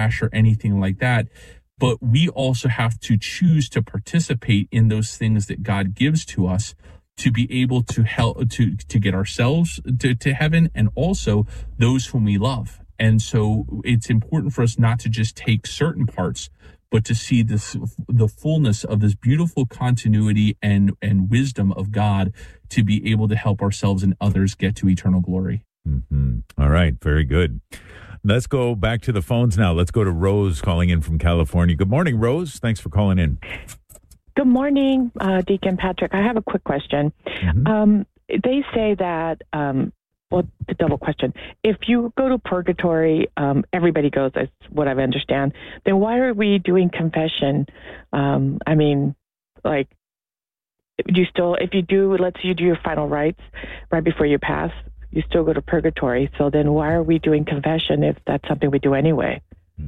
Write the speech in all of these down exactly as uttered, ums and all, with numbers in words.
or anything like that. But we also have to choose to participate in those things that God gives to us to be able to help to, to get ourselves to, to heaven and also those whom we love. And so it's important for us not to just take certain parts, but to see this, the fullness of this beautiful continuity and, and wisdom of God to be able to help ourselves and others get to eternal glory. Mm-hmm. All right. Very good. Let's go back to the phones now. Let's go to Rose calling in from California. Good morning, Rose. Thanks for calling in. Good morning, uh, Deacon Patrick. I have a quick question. Mm-hmm. Um, they say that, um, well, the double question. If you go to purgatory, um, everybody goes, that's what I understand. Then why are we doing confession? Um, I mean, like, you still, if you do, let's say you do your final rites right before you pass, you still go to purgatory. So then why are we doing confession if that's something we do anyway?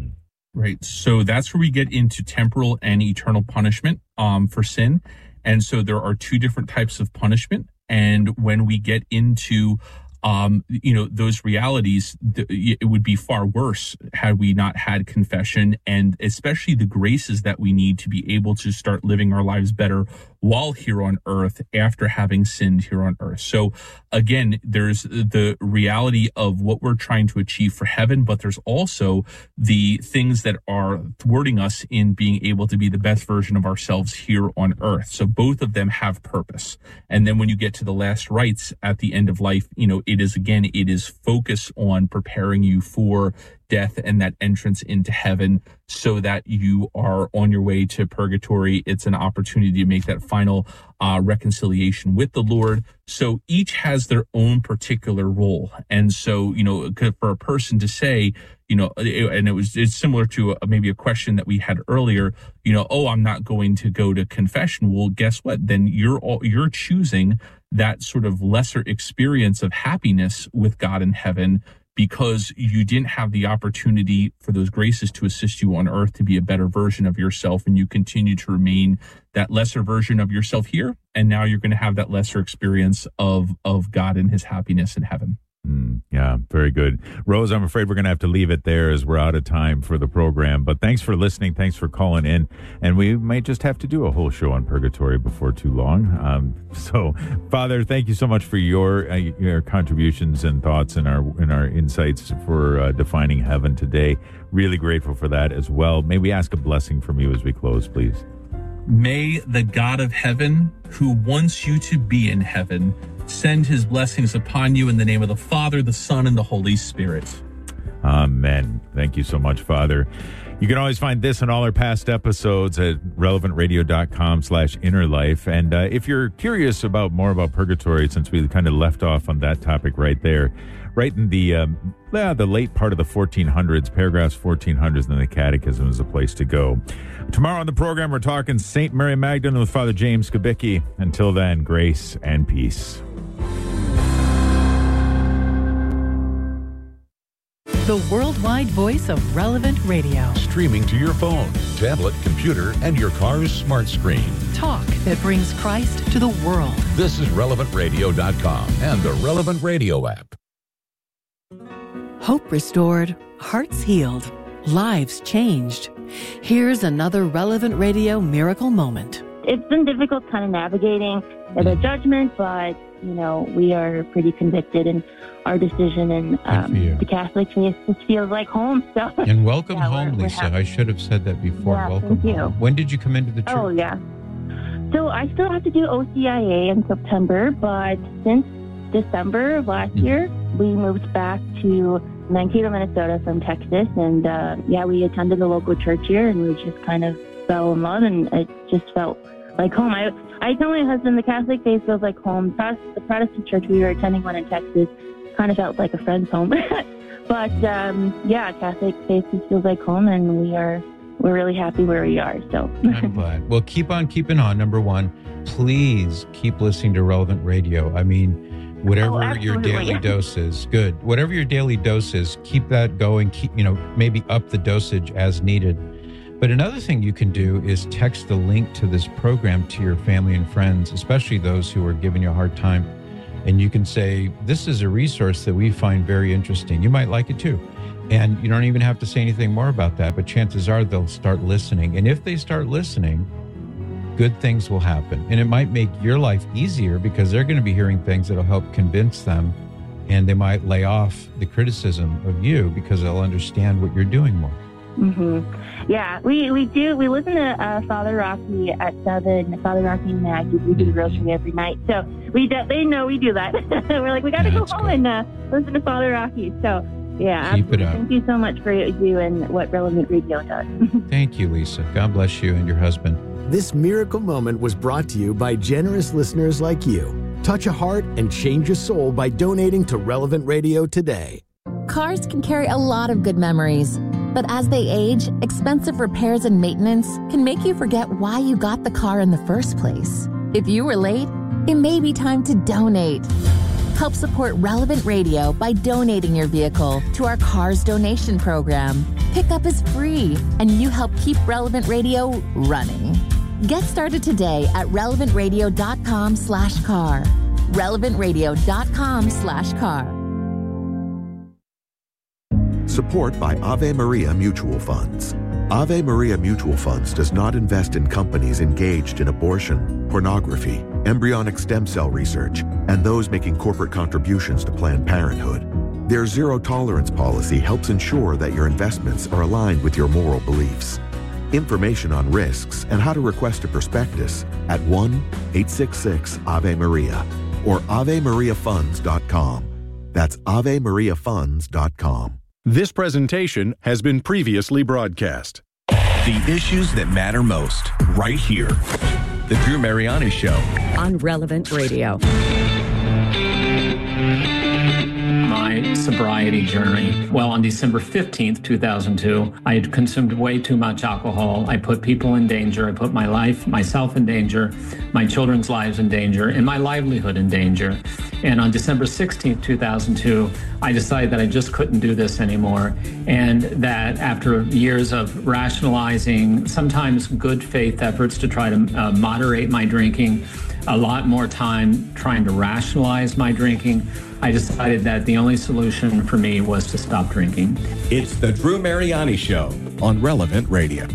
Right. So that's where we get into temporal and eternal punishment um, for sin. And so there are two different types of punishment. And when we get into Um, you know, those realities, it would be far worse had we not had confession, and especially the graces that we need to be able to start living our lives better while here on earth after having sinned here on earth. So again, there's the reality of what we're trying to achieve for heaven, but there's also the things that are thwarting us in being able to be the best version of ourselves here on earth. So both of them have purpose. And then when you get to the last rites at the end of life, you know, it is again, it is focus on preparing you for death and that entrance into heaven so that you are on your way to purgatory. It's an opportunity to make that final uh, reconciliation with the Lord. So each has their own particular role. And so, you know, for a person to say, you know, and it was, it's similar to a, maybe a question that we had earlier, you know, oh, I'm not going to go to confession. Well, guess what? Then you're all, you're choosing that sort of lesser experience of happiness with God in heaven because you didn't have the opportunity for those graces to assist you on earth to be a better version of yourself, and you continue to remain that lesser version of yourself here, and now you're going to have that lesser experience of of God and his happiness in heaven. Mm, yeah, very good. Rose, I'm afraid we're going to have to leave it there as we're out of time for the program. But thanks for listening. Thanks for calling in. And we might just have to do a whole show on purgatory before too long. Um, so, Father, thank you so much for your uh, your contributions and thoughts and our and our insights for uh, defining heaven today. Really grateful for that as well. May we ask a blessing from you as we close, please? May the God of heaven, who wants you to be in heaven, send his blessings upon you in the name of the Father, the Son, and the Holy Spirit. Amen. Thank you so much, Father. You can always find this and all our past episodes at relevantradio.com slash inner life. And uh, if you're curious about more about purgatory, since we kind of left off on that topic right there, right in the um, yeah, the late part of the fourteen hundreds, paragraphs fourteen hundreds in the Catechism is a place to go. Tomorrow on the program, we're talking Saint Mary Magdalene with Father James Kubicki. Until then, grace and peace. The worldwide voice of Relevant Radio. Streaming to your phone, tablet, computer, and your car's smart screen. Talk that brings Christ to the world. This is relevant radio dot com and the Relevant Radio app. Hope restored, hearts healed, lives changed. Here's another Relevant Radio miracle moment. It's been difficult kind of navigating the judgment, but, you know, we are pretty convicted in our decision, and um, the Catholic faith just feels like home. So, and welcome yeah, home, we're, Lisa. we're I should have said that before. Yeah, welcome thank home. you. When did you come into the church? Oh, yeah. So I still have to do O C I A in September, but since December of last mm-hmm. year, we moved back to Mankato, Minnesota from Texas. And, uh, yeah, we attended the local church here, and we just kind of fell in love, and it just felt like home. I I tell my husband the Catholic faith feels like home. The Protestant church, we were attending one in Texas, kind of felt like a friend's home. But, um, yeah, Catholic faith just feels like home, and we are, we're really happy where we are. So I'm glad. Well, keep on keeping on. Number one, please keep listening to Relevant Radio. I mean, whatever oh, your daily dose is, good. Whatever your daily dose is, keep that going. Keep, you know, maybe up the dosage as needed. But another thing you can do is text the link to this program to your family and friends, especially those who are giving you a hard time. And you can say, this is a resource that we find very interesting. You might like it too. And you don't even have to say anything more about that, but chances are they'll start listening. And if they start listening, good things will happen. And it might make your life easier because they're going to be hearing things that'll help convince them, and they might lay off the criticism of you because they'll understand what you're doing more. Mm-hmm. Yeah, we, we do. We listen to uh, Father Rocky at seven, Father Rocky and Maggie. We do the grocery every night. So we do, they know we do that. We're like, we got to go home good. and uh, listen to Father Rocky. So, yeah, keep it up. Thank you so much for what you do and what Relevant Radio does. Thank you, Lisa. God bless you and your husband. This miracle moment was brought to you by generous listeners like you. Touch a heart and change a soul by donating to Relevant Radio today. Cars can carry a lot of good memories, but as they age, expensive repairs and maintenance can make you forget why you got the car in the first place. If you were late, it may be time to donate. Help support Relevant Radio by donating your vehicle to our Cars Donation Program. Pickup is free, and you help keep Relevant Radio running. Get started today at relevantradio.com slash car. relevantradio.com slash car. Support by Ave Maria Mutual Funds. Ave Maria Mutual Funds does not invest in companies engaged in abortion, pornography, embryonic stem cell research, and those making corporate contributions to Planned Parenthood. Their zero-tolerance policy helps ensure that your investments are aligned with your moral beliefs. Information on risks and how to request a prospectus at one eight six six Ave Maria or ave maria funds dot com. That's ave maria funds dot com. This presentation has been previously broadcast. The issues that matter most, right here. The Drew Mariani Show. On Relevant Radio. My sobriety journey. Well, on December fifteenth, two thousand two, I had consumed way too much alcohol. I put people in danger. I put my life, myself in danger, my children's lives in danger, and my livelihood in danger. And on December sixteenth, two thousand two, I decided that I just couldn't do this anymore. And that after years of rationalizing, sometimes good faith efforts to try to uh, moderate my drinking, a lot more time trying to rationalize my drinking, I decided that the only solution for me was to stop drinking. It's the Drew Mariani Show on Relevant Radio.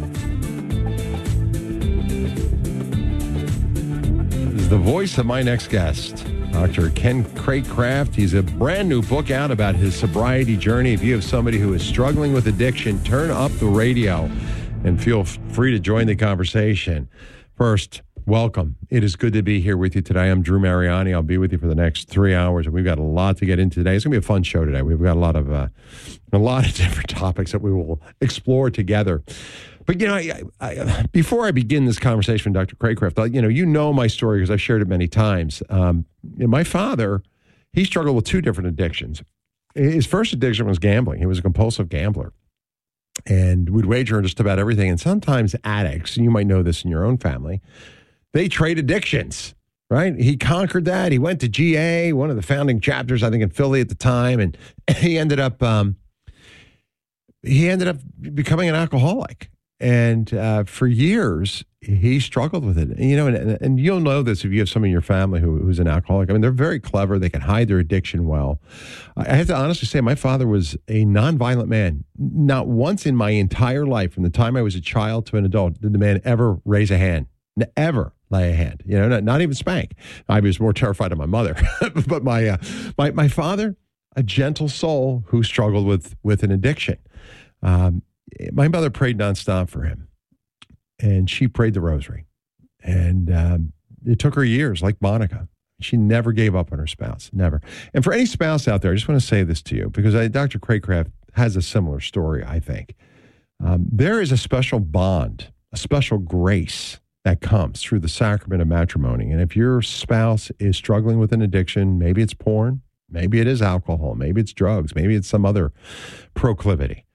This is the voice of my next guest, Doctor Ken Craycraft. He's a brand new book out about his sobriety journey. If you have somebody who is struggling with addiction, turn up the radio and feel free to join the conversation. First, welcome. It is good to be here with you today. I'm Drew Mariani. I'll be with you for the next three hours, and we've got a lot to get into today. It's going to be a fun show today. We've got a lot of uh, a lot of different topics that we will explore together. But, you know, I, I, before I begin this conversation with Doctor Craycraft, you know, you know my story because I've shared it many times. Um, you know, my father, he struggled with two different addictions. His first addiction was gambling. He was a compulsive gambler and would wager on just about everything. And sometimes addicts, and you might know this in your own family, they trade addictions, right? He conquered that. He went to G A, one of the founding chapters, I think, in Philly at the time, and he ended up um, he ended up becoming an alcoholic. And uh, for years, he struggled with it. And, you know, and, and you'll know this if you have someone in your family who, who's an alcoholic. I mean, they're very clever. They can hide their addiction well. I have to honestly say, my father was a nonviolent man. Not once in my entire life, from the time I was a child to an adult, did the man ever raise a hand. Ever lay a hand, you know, not, not even spank. I was more terrified of my mother, but my, uh, my my father, a gentle soul who struggled with with an addiction. Um, my mother prayed nonstop for him, and she prayed the rosary, and um, it took her years, like Monica. She never gave up on her spouse, never. And for any spouse out there, I just want to say this to you because I, Doctor Craycraft has a similar story. I think um, there is a special bond, a special grace that comes through the sacrament of matrimony. And if your spouse is struggling with an addiction, maybe it's porn, maybe it is alcohol, maybe it's drugs, maybe it's some other proclivity.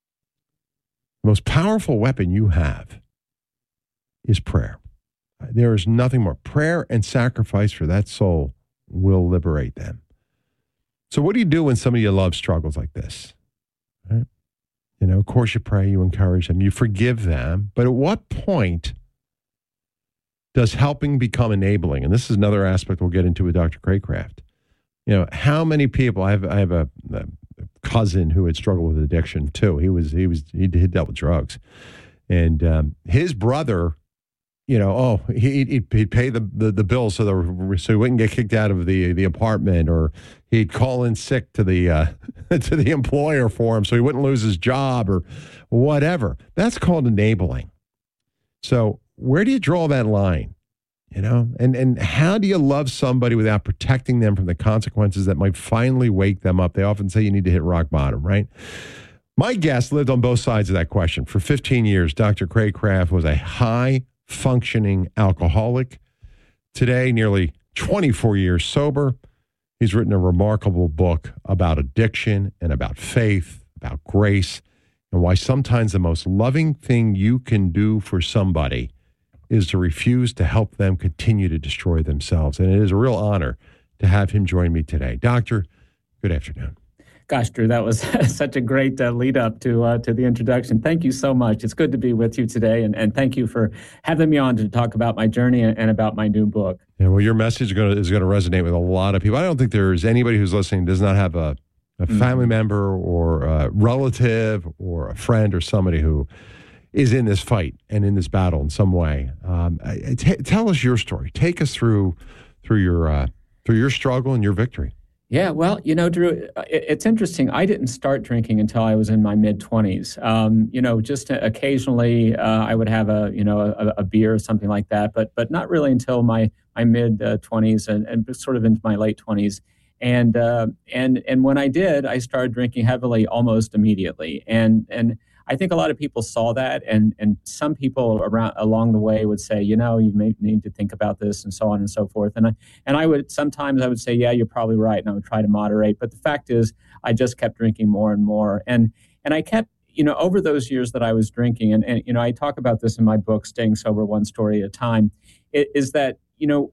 The most powerful weapon you have is prayer. There is nothing more. Prayer and sacrifice for that soul will liberate them. So what do you do when somebody you love struggles like this? Right? You know, of course you pray, you encourage them, you forgive them. But at what point does helping become enabling? And this is another aspect we'll get into with Doctor Craycraft. You know, how many people, I have, I have a, a cousin who had struggled with addiction too. He was he was he dealt with drugs, and um, his brother, you know, oh, he, he'd, he'd pay the, the, the bills so the so he wouldn't get kicked out of the the apartment, or he'd call in sick to the uh, to the employer for him so he wouldn't lose his job or whatever. That's called enabling. So where do you draw that line? You know, and and how do you love somebody without protecting them from the consequences that might finally wake them up? They often say you need to hit rock bottom, right? My guest lived on both sides of that question. For fifteen years, Doctor Craig Kraft was a high functioning alcoholic. Today, nearly twenty-four years sober, he's written a remarkable book about addiction and about faith, about grace, and why sometimes the most loving thing you can do for somebody is to refuse to help them continue to destroy themselves. And it is a real honor to have him join me today. Doctor, good afternoon. Gosh, Drew, that was such a great uh, lead up to uh, to the introduction. Thank you so much. It's good to be with you today, and, and thank you for having me on to talk about my journey and, and about my new book. Yeah, well, your message is going to is going to resonate with a lot of people. I don't think there's anybody who's listening does not have a, a family mm-hmm. member or a relative or a friend or somebody who is in this fight and in this battle in some way. Um, t- tell us your story. Take us through through your uh, through your struggle and your victory. Yeah, well, you know, Drew, it's interesting. I didn't start drinking until I was in my mid-twenties. Um, you know, just occasionally uh, I would have a, you know, a, a beer or something like that, but but not really until my my mid-twenties and, and sort of into my late twenties. And uh, and and when I did, I started drinking heavily almost immediately. And and I think a lot of people saw that, and and some people around along the way would say, you know, you may need to think about this, and so on and so forth. And I and I would sometimes I would say, yeah, you're probably right, and I would try to moderate. But the fact is, I just kept drinking more and more, and and I kept, you know, over those years that I was drinking, and and you know, I talk about this in my book, Staying Sober One Story at a Time, it, is that, you know,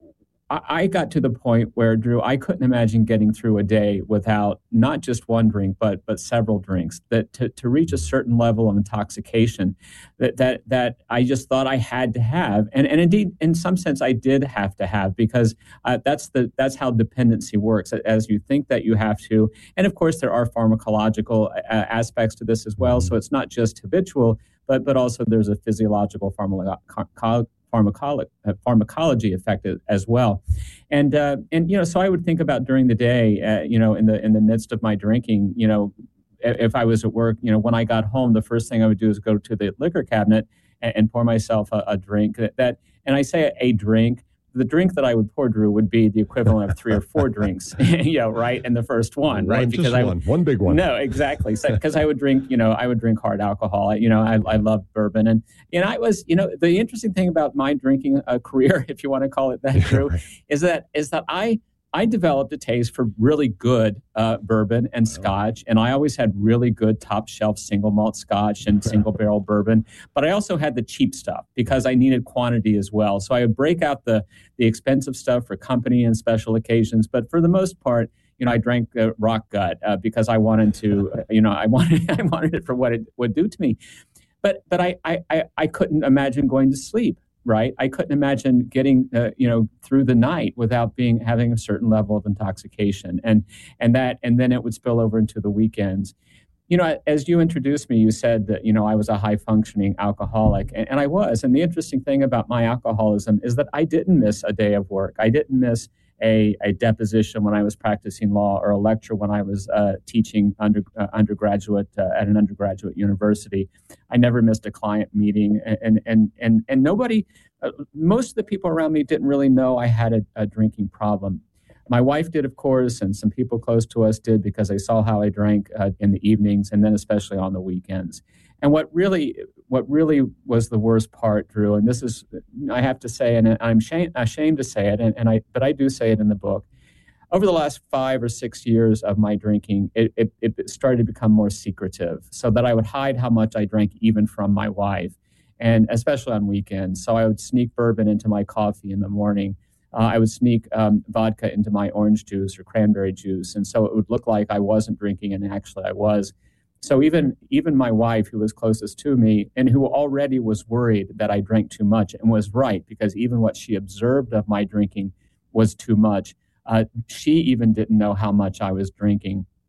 I got to the point where, Drew, I couldn't imagine getting through a day without not just one drink, but but several drinks. That to, to reach a certain level of intoxication, that that that I just thought I had to have, and and indeed, in some sense, I did have to have, because uh, that's the that's how dependency works. As you think that you have to, and of course, there are pharmacological uh, aspects to this as well. So it's not just habitual, but but also there's a physiological pharmacological. Pharmacology, uh, pharmacology effect as well, and uh, and you know, so I would think about during the day, uh, you know, in the in the midst of my drinking, you know, if I was at work, you know, when I got home, the first thing I would do is go to the liquor cabinet and, and pour myself a, a drink. That, that, and I say a drink. The drink that I would pour, Drew, would be the equivalent of three or four drinks, you know, right? And the first one, right? One, because just I one, one big one. No, exactly. Because so, I would drink, you know, I would drink hard alcohol. I, you know, I, I love bourbon, and and I was, you know, the interesting thing about my drinking uh, career, if you want to call it that, Drew, is that is that I. I developed a taste for really good uh, bourbon and scotch, and I always had really good top shelf single malt scotch and single barrel bourbon. But I also had the cheap stuff because I needed quantity as well. So I would break out the the expensive stuff for company and special occasions. But for the most part, you know, I drank uh, Rock Gut uh, because I wanted to, uh, you know, I wanted I wanted it for what it would do to me. But but I I I couldn't imagine going to sleep. Right, I couldn't imagine getting, uh, you know, through the night without being having a certain level of intoxication, and and that, and then it would spill over into the weekends. You know, as you introduced me, you said that, you know, I was a high functioning alcoholic, and, and I was. And the interesting thing about my alcoholism is that I didn't miss a day of work. I didn't miss a, a deposition when I was practicing law, or a lecture when I was uh, teaching under, uh, undergraduate uh, at an undergraduate university. I never missed a client meeting, and and and and nobody, uh, most of the people around me didn't really know I had a, a drinking problem. My wife did, of course, and some people close to us did, because they saw how I drank uh, in the evenings, and then especially on the weekends. And what really, what really was the worst part, Drew, and this is, I have to say, and I'm shame, ashamed to say it, and, and I, but I do say it in the book. Over the last five or six years of my drinking, it, it, it started to become more secretive, so that I would hide how much I drank even from my wife, and especially on weekends. So I would sneak bourbon into my coffee in the morning. Uh, I would sneak um, vodka into my orange juice or cranberry juice, and so it would look like I wasn't drinking, and actually I was. So even even my wife, who was closest to me and who already was worried that I drank too much, and was right, because even what she observed of my drinking was too much, uh, she even didn't know how much I was drinking.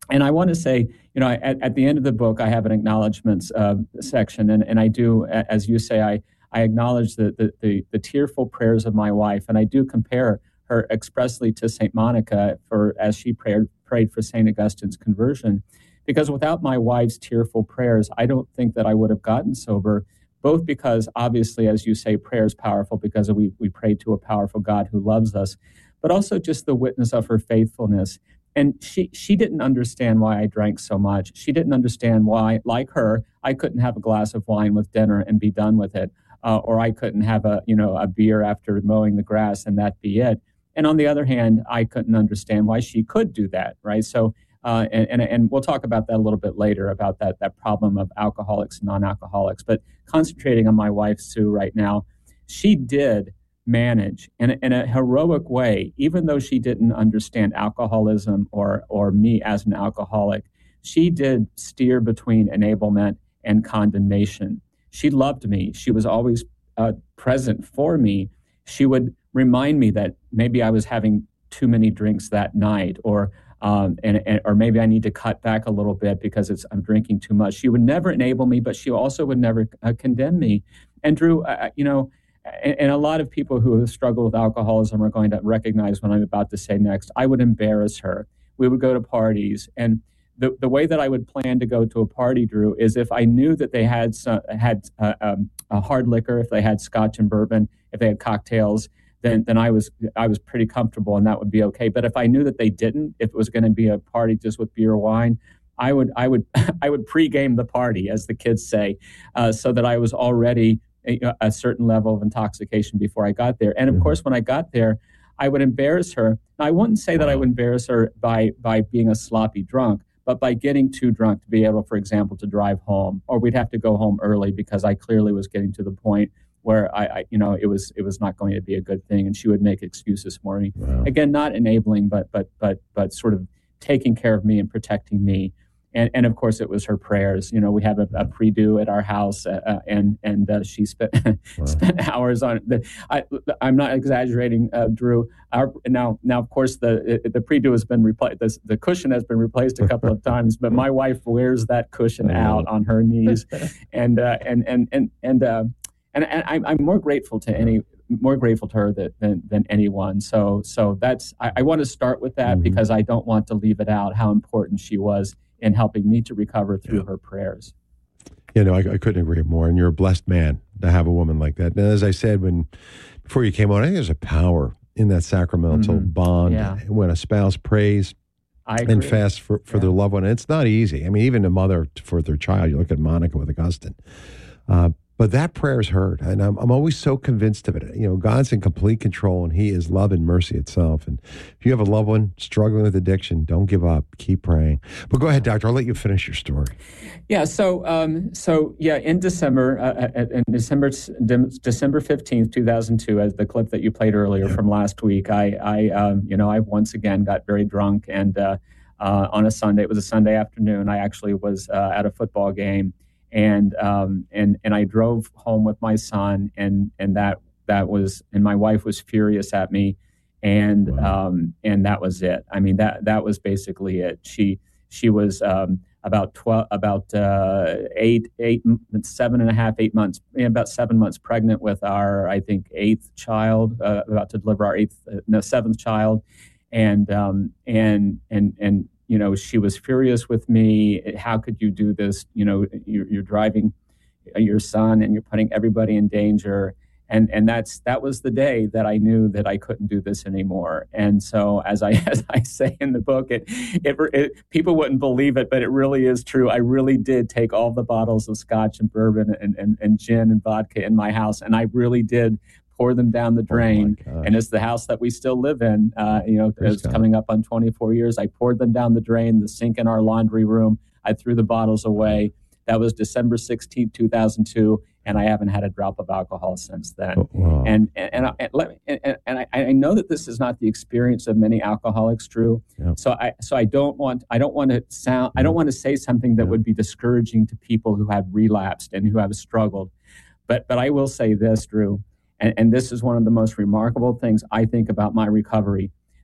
And I want to say, you know, at, at the end of the book, I have an acknowledgments uh, section, and, and I do, as you say, I, I acknowledge the, the, the, the tearful prayers of my wife, and I do compare her expressly to Saint Monica for as she prayed, prayed for Saint Augustine's conversion. Because without my wife's tearful prayers, I don't think that I would have gotten sober, both because, obviously, as you say, prayer is powerful because we, we pray to a powerful God who loves us, but also just the witness of her faithfulness. And she she didn't understand why I drank so much. She didn't understand why, like her, I couldn't have a glass of wine with dinner and be done with it, uh, or I couldn't have a you know a beer after mowing the grass and that be it. And on the other hand, I couldn't understand why she could do that, right? So, uh, and, and and we'll talk about that a little bit later about that that problem of alcoholics and non-alcoholics. But concentrating on my wife Sue right now, she did manage in a, in a heroic way, even though she didn't understand alcoholism or or me as an alcoholic. She did steer between enablement and condemnation. She loved me. She was always uh, present for me. She would remind me that maybe I was having too many drinks that night, or um, and, and or maybe I need to cut back a little bit because it's I'm drinking too much. She would never enable me, but she also would never uh, condemn me. And Drew, uh, you know. And a lot of people who have struggled with alcoholism are going to recognize what I'm about to say next. I would embarrass her. We would go to parties. And the, the way that I would plan to go to a party, Drew, is if I knew that they had some, had uh, um, a hard liquor, if they had scotch and bourbon, if they had cocktails, then then I was I was pretty comfortable and that would be okay. But if I knew that they didn't, if it was going to be a party just with beer or wine, I would I would I would pregame the party, as the kids say, uh, so that I was already A, a certain level of intoxication before I got there. And of course, when I got there, I would embarrass her. Now, I wouldn't say that I would embarrass her by by being a sloppy drunk, but by getting too drunk to be able, for example, to drive home, or we'd have to go home early because I clearly was getting to the point where I, I you know, it was it was not going to be a good thing, and she would make excuses for me. Wow. Again, not enabling, but but but but sort of taking care of me and protecting me. And, and of course, it was her prayers. You know, we have a, a pre-do at our house, uh, and and uh, she spent wow. spent hours on it. I, I'm not exaggerating, uh, Drew. Our, now, now, of course, the the pre-do has been replaced. The, the cushion has been replaced a couple of times, but my wife wears that cushion out on her knees, and uh, and and and and uh, and, and I'm, I'm more grateful to any. more grateful to her that, than than anyone. So so that's I, I want to start with that mm-hmm. because I don't want to leave it out how important she was in helping me to recover through yeah. her prayers. You know, I, I couldn't agree more. And you're a blessed man to have a woman like that. And as I said, when before you came on, I think there's a power in that sacramental mm-hmm. bond yeah. when a spouse prays and fasts for, for yeah. their loved one. And it's not easy. I mean, even a mother for their child, you look at Monica with Augustine. Uh, But that prayer is heard, and I'm, I'm always so convinced of it. You know, God's in complete control, and He is love and mercy itself. And if you have a loved one struggling with addiction, don't give up. Keep praying. But go ahead, Doctor. I'll let you finish your story. Yeah. So, um, so yeah, in December, uh, in December, December fifteenth, two thousand two, as the clip that you played earlier yeah. from last week, I, I, um, you know, I once again got very drunk, and uh, uh, on a Sunday, it was a Sunday afternoon. I actually was uh, at a football game. And um and and I drove home with my son, and and that that was and my wife was furious at me, and wow. um and that was it. I mean that that was basically it. She she was um about twelve about uh eight eight seven and a half eight months about seven months pregnant with our I think eighth child, uh, about to deliver our eighth uh, no seventh child, and um and and and. You know, she was furious with me. How could you do this? You know, you're, you're driving your son and you're putting everybody in danger. And and that's that was the day that I knew that I couldn't do this anymore. And so, as I as I say in the book, it, it, it people wouldn't believe it, but it really is true. I really did take all the bottles of scotch and bourbon and, and, and gin and vodka in my house, and I really did pour them down the drain. Oh, and it's the house that we still live in. Uh, you know, Praise it's God. Coming up on twenty-four years. I poured them down the drain, the sink in our laundry room. I threw the bottles away. That was December sixteenth, two thousand two, and I haven't had a drop of alcohol since then. Oh, wow. And and and, I, and, let me, and, and I, I know that this is not the experience of many alcoholics, Drew. Yep. So I so I don't want I don't want to sound I don't want to say something that yep. would be discouraging to people who have relapsed and who have struggled. But but I will say this, Drew. And, and this is one of the most remarkable things I think about my recovery,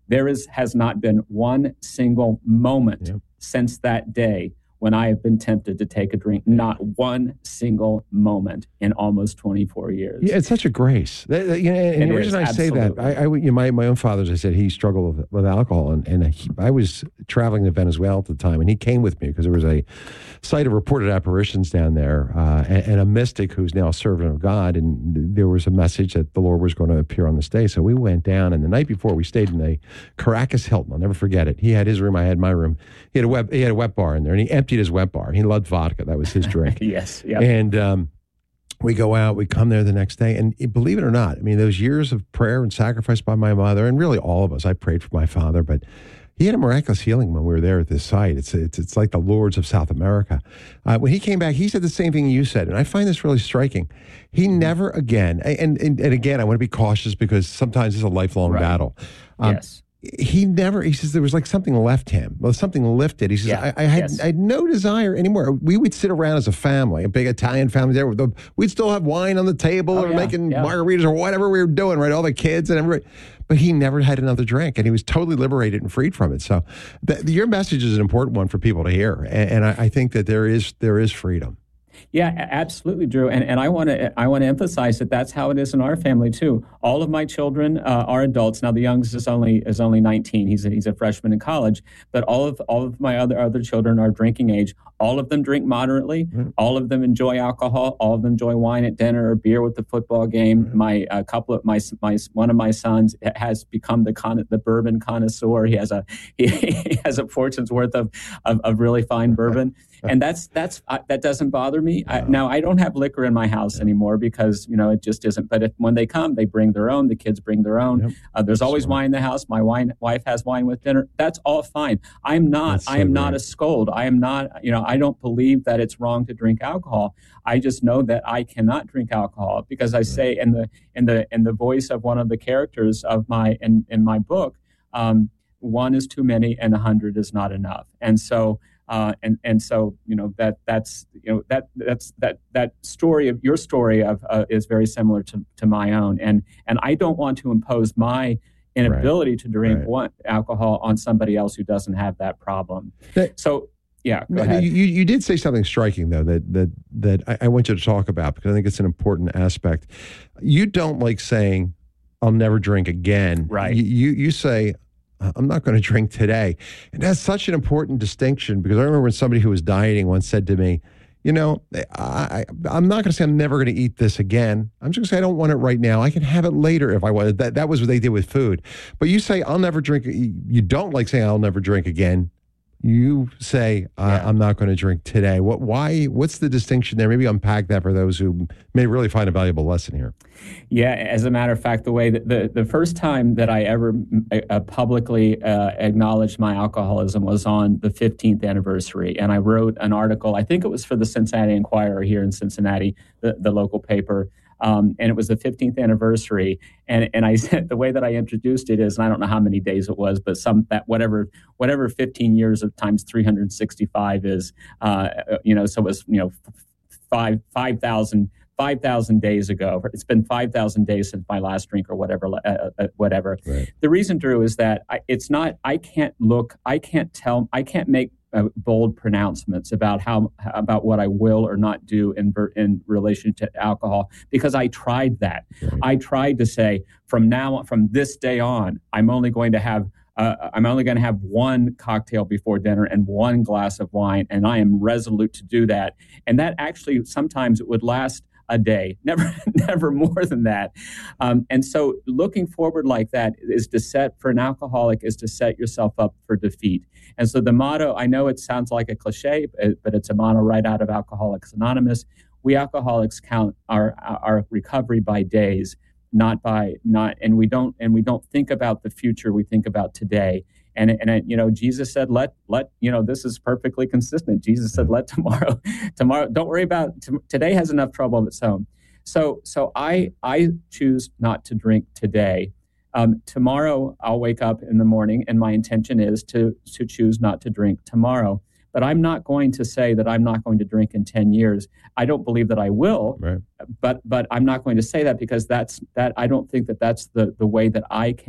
There is has not been one single moment yep. since that day when I have been tempted to take a drink. Not one single moment in almost twenty-four years. Yeah, it's such a grace. That, that, you know, and it the reason is, I say absolutely. that, I, I, you know, my, my own father, as I said, he struggled with, with alcohol, and, and he, I was traveling to Venezuela at the time, and he came with me because there was a site of reported apparitions down there, uh, and, and a mystic who's now a servant of God, and there was a message that the Lord was going to appear on this day. So we went down, and the night before we stayed in a Caracas Hilton. I'll never forget it. He had his room, I had my room. He had a wet, he had a wet bar in there, and he emptied his wet bar. He loved vodka. That was his drink. Yes. Yep. And um, we go out, we come there the next day, and believe it or not, I mean, those years of prayer and sacrifice by my mother, and really all of us, I prayed for my father, but he had a miraculous healing when we were there at this site. It's it's, it's like the Lords of South America. Uh, when he came back, he said the same thing you said, and I find this really striking. He never again, and and, and again, I want to be cautious because sometimes it's a lifelong right. battle. Um, yes. He never, he says there was like something left him. Well, something lifted. He says, yeah. I, I, had, yes. I had no desire anymore. We would sit around as a family, a big Italian family there. With the, we'd still have wine on the table oh, or yeah. making yeah. margaritas or whatever we were doing, right? All the kids and everybody. But he never had another drink, and he was totally liberated and freed from it. So the, your message is an important one for people to hear. And, and I, I think that there is there is freedom. Yeah, absolutely, Drew. And and I want to I want to emphasize that that's how it is in our family too. All of my children uh, are adults now. The youngest is only is only nineteen. He's a, he's a freshman in college. But all of all of my other other children are drinking age. All of them drink moderately. Mm-hmm. All of them enjoy alcohol. All of them enjoy wine at dinner or beer with the football game. Mm-hmm. My a couple of my my one of my sons has become the con, the bourbon connoisseur. He has a he, he has a fortune's worth of of, of really fine bourbon. And that's that's uh, that doesn't bother me. I, now I don't have liquor in my house anymore because you know it just isn't. But if, when they come, they bring their own. The kids bring their own. Yep. Uh, there's always sure. wine in the house. My wine wife has wine with dinner. That's all fine. I'm not. So I am great. not a scold. I am not. You know. I don't believe that it's wrong to drink alcohol. I just know that I cannot drink alcohol because I right. say in the in the in the voice of one of the characters of my in in my book, um, one is too many and a hundred is not enough. And so. Uh, and and so you know that that's you know that that's that that story of your story of uh, is very similar to, to my own, and and I don't want to impose my inability right. to drink right. one, alcohol on somebody else who doesn't have that problem. That, so yeah, go ahead. You you did say something striking though that that that I, I want you to talk about because I think it's an important aspect. You don't like saying I'll never drink again. Right. You you, you say. I'm not going to drink today. And that's such an important distinction because I remember when somebody who was dieting once said to me, you know, I, I'm not going to say I'm never going to eat this again. I'm just going to say I don't want it right now. I can have it later if I want. That, that was what they did with food. But you say I'll never drink. You don't like saying I'll never drink again. You say uh, yeah. I'm not going to drink today. What? Why? What's the distinction there? Maybe unpack that for those who may really find a valuable lesson here. Yeah, as a matter of fact, the way that the, the first time that I ever uh, publicly uh, acknowledged my alcoholism was on the fifteenth anniversary, and I wrote an article. I think it was for the Cincinnati Enquirer here in Cincinnati, the, the local paper. Um, and it was the fifteenth anniversary, and and I said the way that I introduced it is, and I don't know how many days it was, but some that whatever whatever fifteen years of times three hundred sixty-five is, uh, you know, so it was you know five five thousand five thousand days ago. It's been five thousand days since my last drink or whatever, uh, uh, whatever. Right. The reason, Drew, is that I, it's not. I can't look. I can't tell. I can't make. Uh, bold pronouncements about how about what I will or not do in in relation to alcohol because I tried that. Right. I tried to say from now from this day on, I'm only going to have uh, I'm only going to have one cocktail before dinner and one glass of wine, and I am resolute to do that. And that actually sometimes it would last a day, never, never more than that. Um, and so looking forward like that is to set, for an alcoholic, is to set yourself up for defeat. And so the motto, I know it sounds like a cliche, but it's a motto right out of Alcoholics Anonymous. We alcoholics count our, our recovery by days, not by, not, and we don't, and we don't think about the future, we think about today. And, and you know, Jesus said, let, let, you know, this is perfectly consistent. Jesus said, let tomorrow, tomorrow, don't worry about, t- today has enough trouble of its own. So, so I, I choose not to drink today. Um, tomorrow I'll wake up in the morning and my intention is to, to choose not to drink tomorrow. But I'm not going to say that I'm not going to drink in ten years. I don't believe that I will, right. but, but I'm not going to say that because that's, that, I don't think that that's the, the way that I can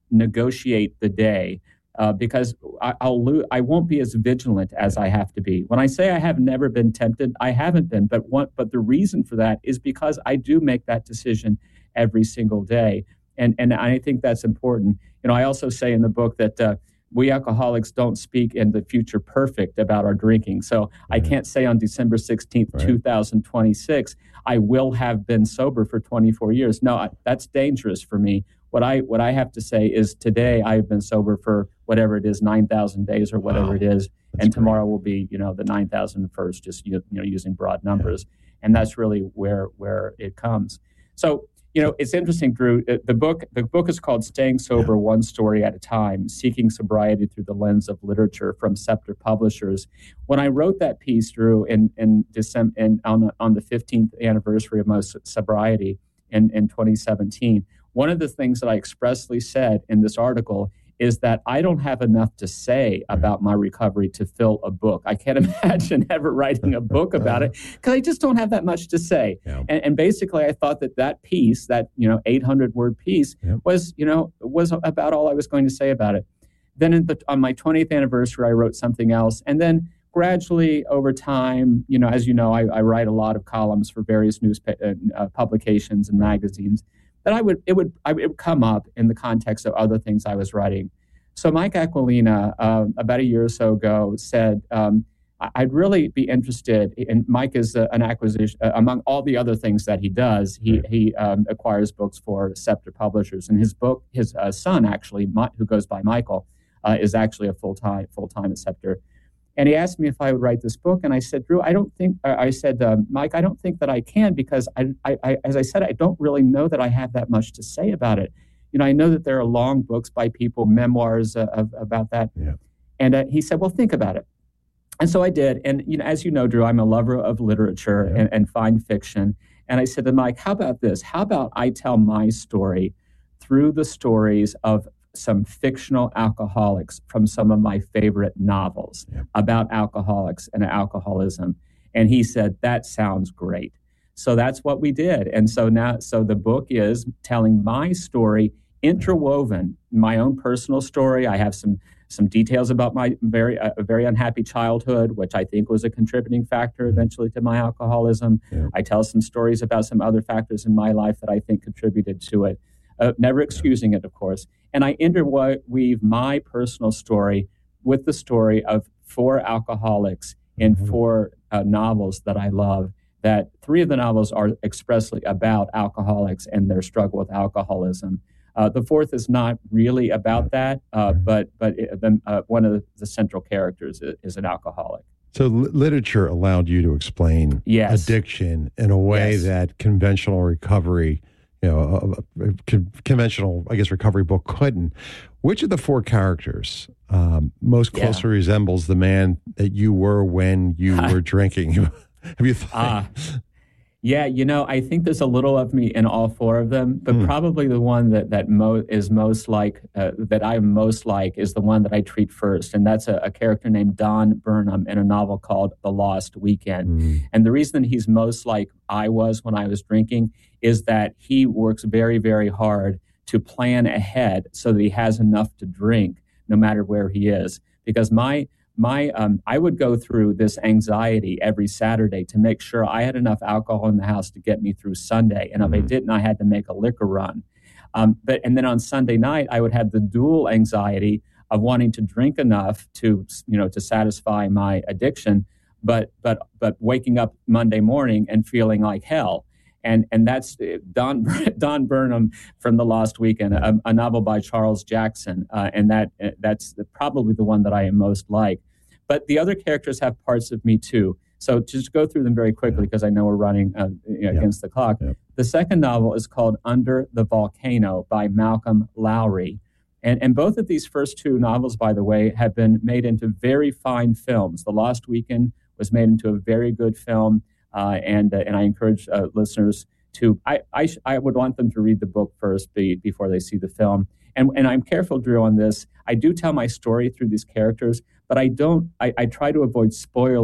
negotiate the day uh, because I, I'll lo- I won't be as vigilant as I have to be. When I say I have never been tempted, I haven't been. But one, but the reason for that is because I do make that decision every single day, and and I think that's important. You know, I also say in the book that uh, we alcoholics don't speak in the future perfect about our drinking. So mm-hmm. I can't say on December sixteenth, right. two thousand twenty-six, I will have been sober for twenty-four years. No, I, that's dangerous for me. What I what I have to say is today I've been sober for whatever it is, nine thousand days or whatever wow. it is. That's and tomorrow great. Will be, you know, the nine thousand first, just, you know, using broad numbers. Yeah. And that's really where where it comes. So, you know, it's interesting, Drew. The book the book is called Staying Sober yeah. One Story at a Time, Seeking Sobriety Through the Lens of Literature from Scepter Publishers. When I wrote that piece, Drew, in, in December, in, on, the, on the fifteenth anniversary of my sobriety in, in twenty seventeen, one of the things that I expressly said in this article is that I don't have enough to say about my recovery to fill a book. I can't imagine ever writing a book about it because I just don't have that much to say. Yeah. And, and basically, I thought that that piece, that, you know, eight hundred word piece yeah. was, you know, was about all I was going to say about it. Then in the, on my twentieth anniversary, I wrote something else. And then gradually over time, you know, as you know, I, I write a lot of columns for various news uh, publications and magazines. That I would it would I, it would come up in the context of other things I was writing. So Mike Aquilina, uh, about a year or so ago, said um, I'd really be interested. And Mike is a, an acquisition uh, among all the other things that he does. He he um, acquires books for Scepter Publishers, and his book, his uh, son actually, my, who goes by Michael, uh, is actually a full time full time at Scepter. And he asked me if I would write this book, and I said, Drew, I don't think. I said, uh, Mike, I don't think that I can because I, I, I, as I said, I don't really know that I have that much to say about it. You know, I know that there are long books by people, memoirs uh, of, about that. Yeah. And uh, he said, well, think about it. And so I did. And you know, as you know, Drew, I'm a lover of literature yeah. and, and fine fiction. And I said to Mike, how about this? How about I tell my story through the stories of some fictional alcoholics from some of my favorite novels yeah. about alcoholics and alcoholism. And he said, that sounds great. So that's what we did. And so now, so the book is telling my story, interwoven, my own personal story. I have some some details about my very uh, very unhappy childhood, which I think was a contributing factor eventually to my alcoholism. Yeah. I tell some stories about some other factors in my life that I think contributed to it. Uh, never excusing it, of course. And I interweave my personal story with the story of four alcoholics in mm-hmm. four uh, novels that I love, that three of the novels are expressly about alcoholics and their struggle with alcoholism. Uh, the fourth is not really about that, uh, but but it, the, uh, one of the, the central characters is, is an alcoholic. So li- literature allowed you to explain yes. addiction in a way yes. that conventional recovery You know, a, a con- conventional, I guess, recovery book couldn't. Which of the four characters um, most closely yeah. resembles the man that you were when you were drinking? Have you thought? Uh, yeah, you know, I think there's a little of me in all four of them, but mm. probably the one that that mo- is most like uh, that I'm most like is the one that I treat first, and that's a, a character named Don Burnham in a novel called The Lost Weekend. Mm. And the reason he's most like I was when I was drinking is that he works very, very hard to plan ahead so that he has enough to drink no matter where he is. Because my my um, I would go through this anxiety every Saturday to make sure I had enough alcohol in the house to get me through Sunday. And if mm-hmm. I didn't, I had to make a liquor run. Um, but and then on Sunday night, I would have the dual anxiety of wanting to drink enough to, you know, to satisfy my addiction, but but but waking up Monday morning and feeling like hell. And and that's Don Don Burnham from The Lost Weekend, a, a novel by Charles Jackson, uh, and that that's probably the one that I am most like. But the other characters have parts of me too. So to just go through them very quickly, because I know we're running uh, you know, yeah. against the clock. Yeah. The second novel is called Under the Volcano by Malcolm Lowry. And, and both of these first two novels, by the way, have been made into very fine films. The Lost Weekend was made into a very good film. Uh, and uh, and I encourage uh, listeners to, I I, sh- I would want them to read the book first be, before they see the film. And and I'm careful, Drew, on this. I do tell my story through these characters, but I don't, I, I try to avoid spoilers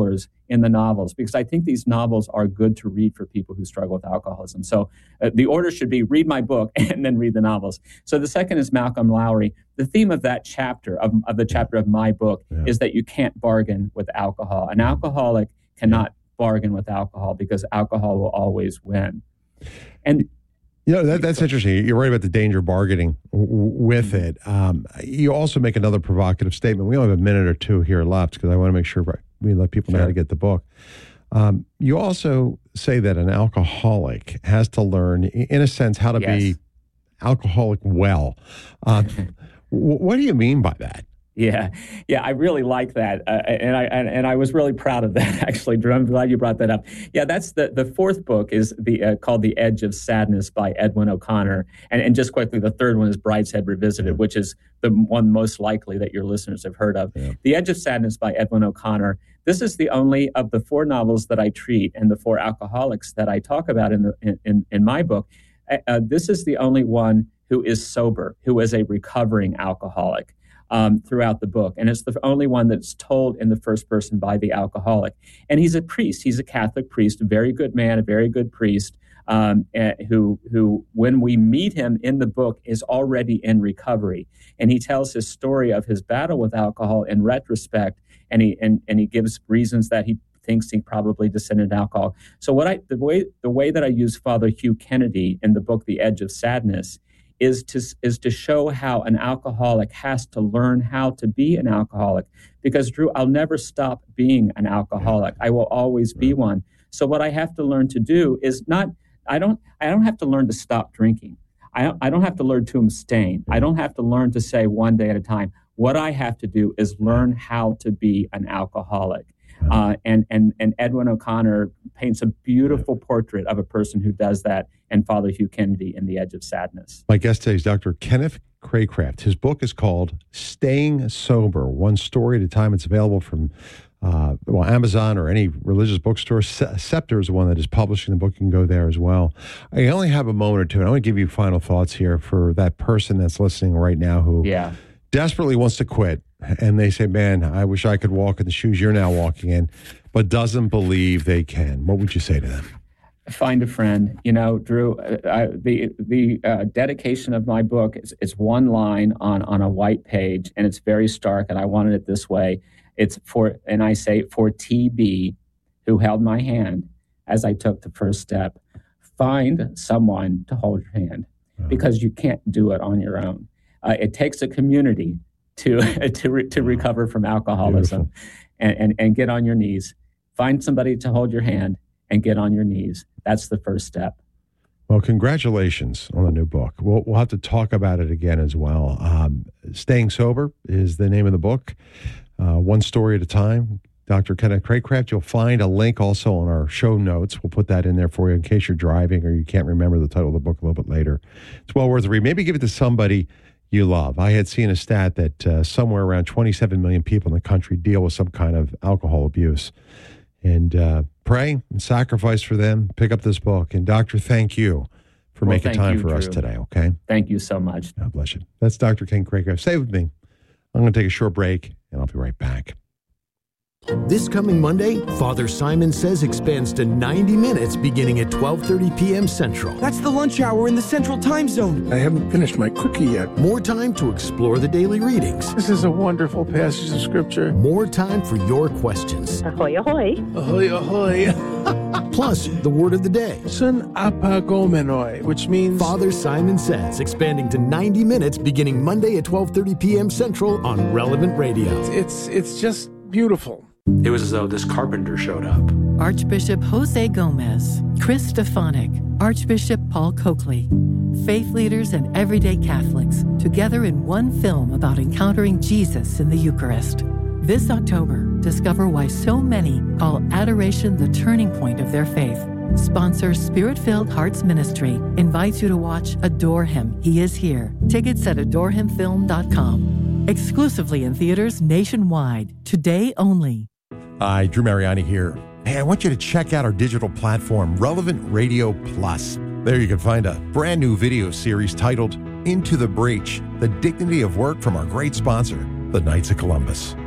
in the novels, because I think these novels are good to read for people who struggle with alcoholism. So uh, the order should be read my book and then read the novels. So the second is Malcolm Lowry. The theme of that chapter, of, of the chapter of my book, yeah. is that you can't bargain with alcohol. An alcoholic cannot bargain with alcohol because alcohol will always win. And you know, that, that's interesting. You're right about the danger of bargaining w- with it. Um, you also make another provocative statement. We only have a minute or two here left because I want to make sure we let people know how to get the book. Um, you also say that an alcoholic has to learn, in a sense, how to yes. be alcoholic well. Uh, w- what do you mean by that? Yeah, yeah, I really like that, uh, and I and, and I was really proud of that. Actually, Drew, I'm glad you brought that up. Yeah, that's the the fourth book is the uh, called The Edge of Sadness by Edwin O'Connor, and and just quickly, the third one is Brideshead Revisited, which is the one most likely that your listeners have heard of. Yeah. The Edge of Sadness by Edwin O'Connor. This is the only of the four novels that I treat and the four alcoholics that I talk about in the in in my book. Uh, this is the only one who is sober, who is a recovering alcoholic. Um, throughout the book. And it's the only one that's told in the first person by the alcoholic. And he's a priest. He's a Catholic priest, a very good man, a very good priest, um, who, who, when we meet him in the book, is already in recovery. And he tells his story of his battle with alcohol in retrospect, and he and, and he gives reasons that he thinks he probably descended in alcohol. So what I the way the way that I use Father Hugh Kennedy in the book The Edge of Sadness is to is to show how an alcoholic has to learn how to be an alcoholic. Because, Drew, I'll never stop being an alcoholic. I will always be one. So what I have to learn to do is not, I don't I don't have to learn to stop drinking. I don't, I don't have to learn to abstain. I don't have to learn to say one day at a time. What I have to do is learn how to be an alcoholic. Uh, and, and, and Edwin O'Connor paints a beautiful portrait of a person who does that, and Father Hugh Kennedy in The Edge of Sadness. My guest today is Doctor Kenneth Cracraft. His book is called Staying Sober, One Story at a Time. It's available from uh, well, Amazon or any religious bookstore. Scepter is the one that is publishing the book. You can go there as well. I only have a moment or two, and I want to give you final thoughts here for that person that's listening right now who yeah. desperately wants to quit. And they say, man, I wish I could walk in the shoes you're now walking in, but doesn't believe they can. What would you say to them? Find a friend. You know, Drew, uh, the the uh, dedication of my book is, is one line on, on a white page, and it's very stark, and I wanted it this way. It's for, and I say, for T B, who held my hand as I took the first step. Find someone to hold your hand, oh. because you can't do it on your own. Uh, it takes a community to to re, to recover from alcoholism, and, and and get on your knees. Find somebody to hold your hand and get on your knees. That's the first step. Well, congratulations on the new book. We'll we'll have to talk about it again as well. Um, Staying Sober is the name of the book. Uh, one story at a time. Doctor Kenneth Cracraft. You'll find a link also on our show notes. We'll put that in there for you in case you're driving or you can't remember the title of the book a little bit later. It's well worth a read. Maybe give it to somebody you love. I had seen a stat that uh, somewhere around twenty-seven million people in the country deal with some kind of alcohol abuse. And uh, pray and sacrifice for them. Pick up this book. And Doctor, thank you for well, making time you, for Drew. us today, okay? Thank you so much. God bless you. That's Doctor Ken Cracraft. Stay with me. I'm going to take a short break, and I'll be right back. This coming Monday, Father Simon Says expands to ninety minutes beginning at twelve thirty p.m. Central. That's the lunch hour in the Central Time Zone. I haven't finished my cookie yet. More time to explore the daily readings. This is a wonderful passage of Scripture. More time for your questions. Ahoy, ahoy. Ahoy, ahoy. Plus, the word of the day. Sun apagomenoi, which means... Father Simon Says, expanding to ninety minutes beginning Monday at twelve thirty p.m. Central on Relevant Radio. It's, it's just beautiful. It was as though this carpenter showed up. Archbishop Jose Gomez, Chris Stefanik, Archbishop Paul Coakley, faith leaders and everyday Catholics together in one film about encountering Jesus in the Eucharist. This October, discover why so many call adoration the turning point of their faith. Sponsor Spirit-Filled Hearts Ministry invites you to watch Adore Him, He Is Here. Tickets at adore him film dot com. Exclusively in theaters nationwide, today only. Hi, Drew Mariani here. Hey, I want you to check out our digital platform, Relevant Radio Plus. There you can find a brand new video series titled Into the Breach, The Dignity of Work from our great sponsor, the Knights of Columbus.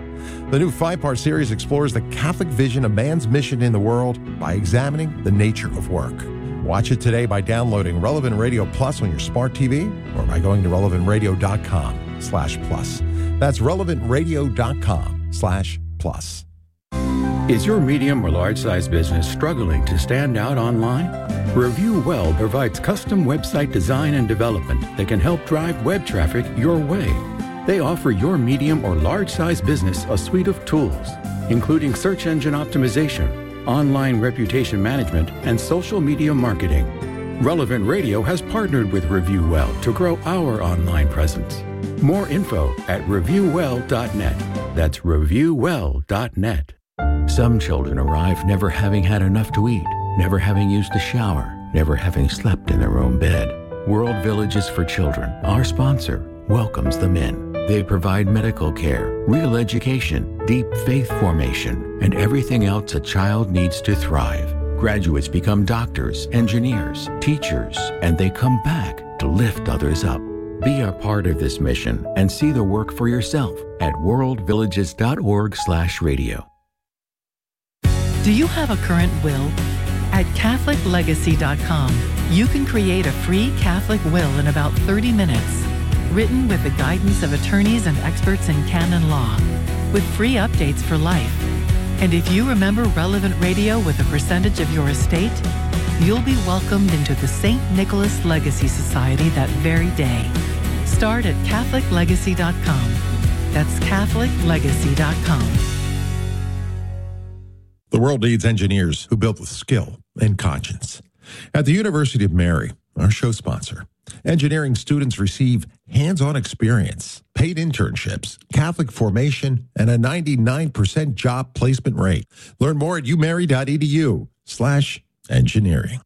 The new five-part series explores the Catholic vision of man's mission in the world by examining the nature of work. Watch it today by downloading Relevant Radio Plus on your smart T V or by going to relevant radio dot com slash plus. That's relevant radio dot com slash plus. Is your medium or large size business struggling to stand out online? Review Well provides custom website design and development that can help drive web traffic your way. They offer your medium or large size business a suite of tools, including search engine optimization, online reputation management, and social media marketing. Relevant Radio has partnered with Review Well to grow our online presence. More info at review well dot net. That's review well dot net. Some children arrive never having had enough to eat, never having used a shower, never having slept in their own bed. World Villages for Children, our sponsor, welcomes them in. They provide medical care, real education, deep faith formation, and everything else a child needs to thrive. Graduates become doctors, engineers, teachers, and they come back to lift others up. Be a part of this mission and see the work for yourself at world villages dot org slash radio. Do you have a current will? At catholic legacy dot com, you can create a free Catholic will in about thirty minutes. Written with the guidance of attorneys and experts in canon law, with free updates for life. And if you remember Relevant Radio with a percentage of your estate, you'll be welcomed into the Saint Nicholas Legacy Society that very day. Start at catholic legacy dot com. That's catholic legacy dot com. The world needs engineers who build with skill and conscience. At the University of Mary, our show sponsor, engineering students receive hands-on experience, paid internships, Catholic formation, and a ninety-nine percent job placement rate. Learn more at umary dot e d u slash engineering.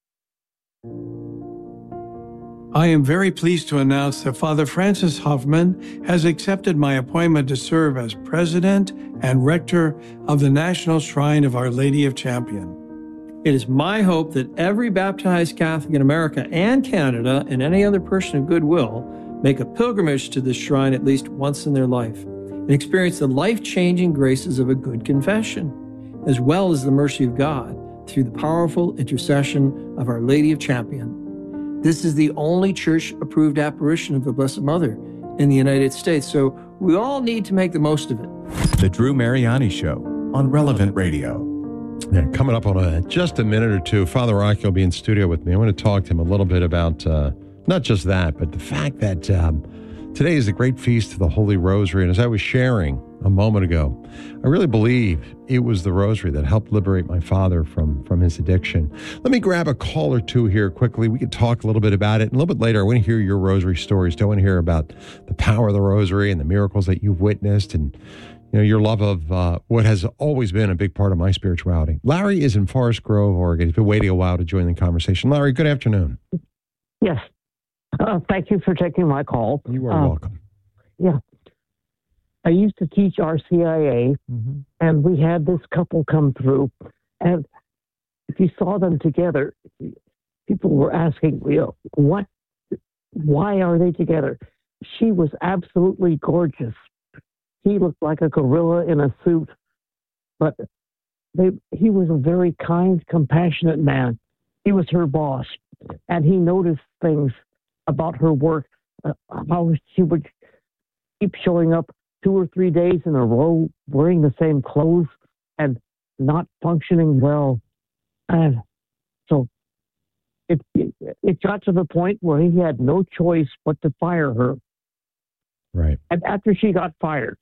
I am very pleased to announce that Father Francis Hoffman has accepted my appointment to serve as president and rector of the National Shrine of Our Lady of Champion. It is my hope that every baptized Catholic in America and Canada and any other person of goodwill make a pilgrimage to this shrine at least once in their life and experience the life-changing graces of a good confession, as well as the mercy of God through the powerful intercession of Our Lady of Champion. This is the only church-approved apparition of the Blessed Mother in the United States, so we all need to make the most of it. The Drew Mariani Show on Relevant Radio. Yeah, coming up on a, just a minute or two, Father Rocky will be in studio with me. I want to talk to him a little bit about uh, not just that, but the fact that um, today is the great feast of the Holy Rosary. And as I was sharing a moment ago, I really believe it was the Rosary that helped liberate my father from, from his addiction. Let me grab a call or two here quickly. We could talk a little bit about it. And a little bit later, I want to hear your Rosary stories. I want to hear about the power of the Rosary and the miracles that you've witnessed and you know, your love of uh, what has always been a big part of my spirituality. Larry is in Forest Grove, Oregon. He's been waiting a while to join the conversation. Larry, good afternoon. Yes. Uh, thank you for taking my call. You are uh, welcome. Yeah. I used to teach R C I A, mm-hmm. and we had this couple come through. And if you saw them together, people were asking, you know, what, why are they together? She was absolutely gorgeous. He looked like a gorilla in a suit, but they, he was a very kind, compassionate man. He was her boss, and he noticed things about her work, uh, how she would keep showing up two or three days in a row, wearing the same clothes and not functioning well. And so it, it, it got to the point where he had no choice but to fire her. Right. And after she got fired,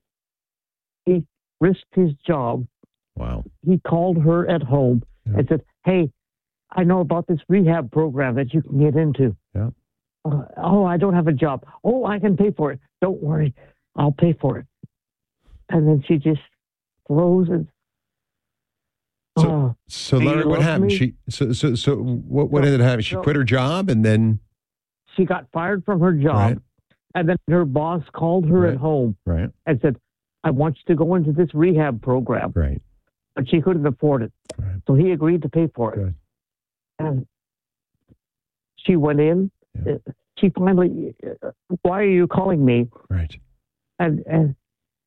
he risked his job. Wow. He called her at home yeah. and said, hey, I know about this rehab program that you can get into. Yeah. Uh, oh, I don't have a job. Oh, I can pay for it. Don't worry. I'll pay for it. And then she just froze and So, uh, so Larry, what happened? Me? She so so so what what So- ended up happening? She so- quit her job and then she got fired from her job. Right. And then her boss called her Right. at home right and said, I want you to go into this rehab program. right But she couldn't afford it. Right. So he agreed to pay for it. Good. And she went in. Yeah. Uh, She finally, uh, why are you calling me? right And, and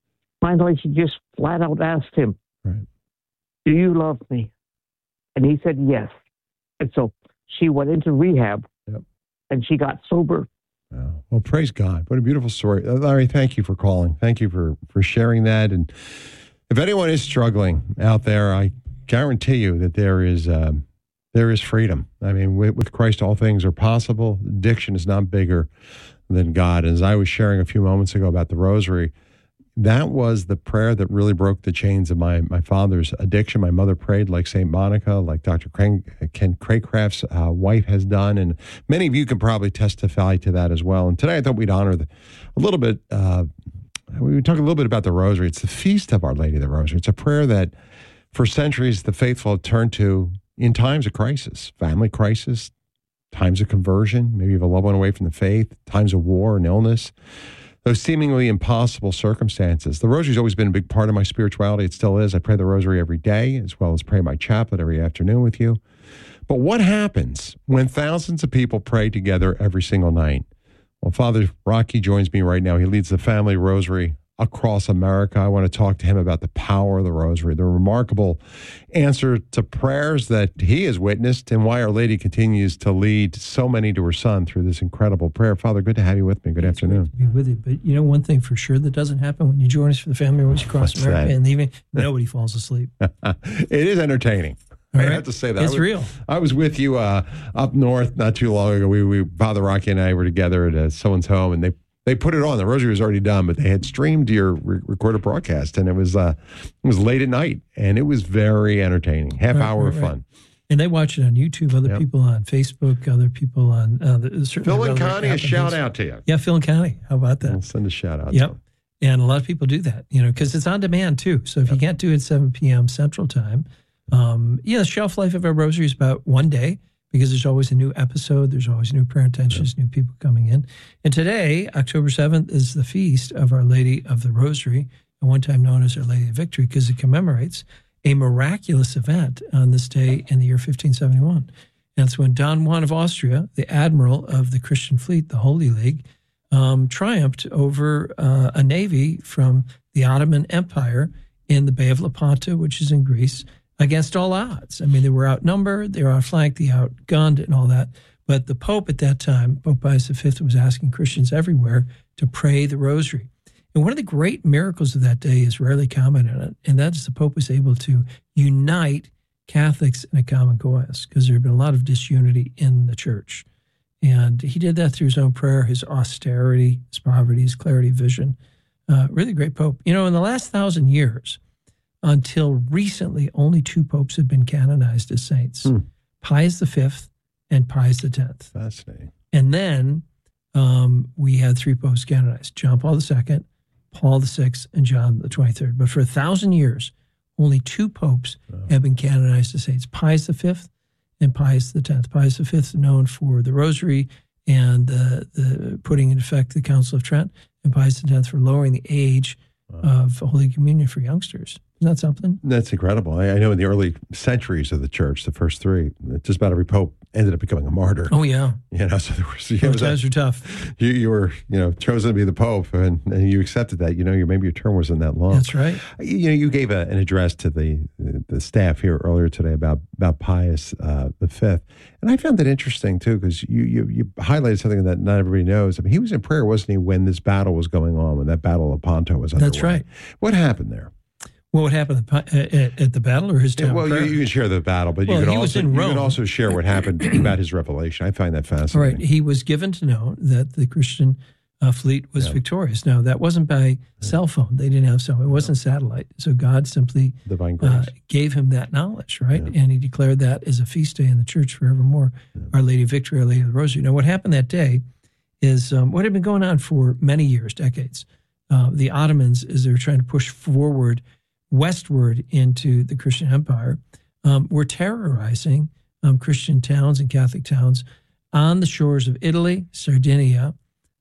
finally, she just flat out asked him, right. "Do you love me?" And he said yes. And so she went into rehab, yep. and she got sober. Oh, well, praise God. What a beautiful story. Uh, Larry, thank you for calling. Thank you for, for sharing that. And if anyone is struggling out there, I guarantee you that there is um, there is freedom. I mean, with, with Christ, all things are possible. Addiction is not bigger than God. As I was sharing a few moments ago about the rosary, that was the prayer that really broke the chains of my, my father's addiction. My mother prayed like Saint Monica, like Doctor Ken, Ken Craycraft's uh, wife has done. And many of you can probably testify to that as well. And today I thought we'd honor the, a little bit, uh, we would talk a little bit about the rosary. It's the feast of Our Lady of the Rosary. It's a prayer that for centuries the faithful have turned to in times of crisis, family crisis, times of conversion, maybe you have a loved one away from the faith, times of war and illness, those seemingly impossible circumstances. The rosary's always been a big part of my spirituality. It still is. I pray the rosary every day, as well as pray my chaplet every afternoon with you. But what happens when thousands of people pray together every single night? Well, Father Rocky joins me right now. He leads the family rosary across America. I want to talk to him about the power of the rosary, the remarkable answer to prayers that he has witnessed, and why Our Lady continues to lead so many to her son through this incredible prayer. Father, good to have you with me. Good it's afternoon. Great to be with you. But you know, one thing for sure that doesn't happen when you join us for the family rosary across What's America that? in the evening, nobody falls asleep. It is entertaining. Right. I have to say that. It's I was, real. I was with you uh, up north not too long ago. We, we Father Rocky and I were together at uh, someone's home, and they They put it on. The rosary was already done, but they had streamed your re- recorded broadcast, and it was uh, it was late at night, and it was very entertaining. Half Right, hour right, of right. fun. And they watch it on YouTube, other Yep. people on Facebook, other people on... Uh, the, Phil and Connie, a shout out to you. Yeah, Phil and Connie. How about that? We'll send a shout out. Yep. To them. And a lot of people do that, you know, because it's on demand too. So if you can't do it at seven p.m. Central Time, um, yeah, the shelf life of our rosary is about one day, because there's always a new episode. There's always new prayer intentions, new people coming in. And today, October seventh, is the feast of Our Lady of the Rosary, and one time known as Our Lady of Victory, because it commemorates a miraculous event on this day in the year fifteen seventy-one. And it's when Don Juan of Austria, the admiral of the Christian fleet, the Holy League, um, triumphed over uh, a navy from the Ottoman Empire in the Bay of Lepanto, which is in Greece, against all odds. I mean, they were outnumbered, they were outflanked, they outgunned and all that. But the Pope at that time, Pope Pius the Fifth, was asking Christians everywhere to pray the rosary. And one of the great miracles of that day is rarely commented on, and that is the Pope was able to unite Catholics in a common cause, because there had been a lot of disunity in the church. And he did that through his own prayer, his austerity, his poverty, his clarity of vision. Uh, really great Pope. You know, in the last thousand years, until recently, only two popes have been canonized as saints, hmm. Pius the Fifth and Pius the Tenth. Fascinating. And then um, we had three popes canonized, John Paul the Second, Paul the Sixth, and John the Twenty-third. But for a thousand years, only two popes oh. have been canonized as saints, Pius the Fifth and Pius the Tenth. Pius the Fifth, known for the Rosary and the, the putting into effect the Council of Trent, and Pius the Tenth for lowering the age wow. of Holy Communion for youngsters. Isn't that something? That's incredible. I, I know in the early centuries of the church, the first three, just about every pope ended up becoming a martyr. Oh, yeah. You know, so there was, you Those know, times were tough. You, you were, you know, chosen to be the pope, and, and you accepted that. You know, your, maybe your term wasn't that long. That's right. You know, you gave a, an address to the the staff here earlier today about about Pius uh, the Fifth, and I found that interesting too, because you, you you highlighted something that not everybody knows. I mean, he was in prayer, wasn't he, when this battle was going on, when that battle of Lepanto was underway? That's right. What happened there? What would happen at, at, at the battle or his time? Well, you, you can share the battle, but well, you, can he also, was in you Rome. can also share what happened about his revelation. I find that fascinating. All right. He was given to know that the Christian uh, fleet was Yeah. victorious. Now, that wasn't by cell phone. They didn't have cell phone. It wasn't satellite. So God simply Divine grace. uh, gave him that knowledge, right? And he declared that as a feast day in the church forevermore, Our Lady of Victory, Our Lady of the Rosary. Now, what happened that day is um, what had been going on for many years, decades. Uh, the Ottomans, as they were trying to push forward westward into the Christian Empire, um, were terrorizing um, Christian towns and Catholic towns on the shores of Italy, Sardinia,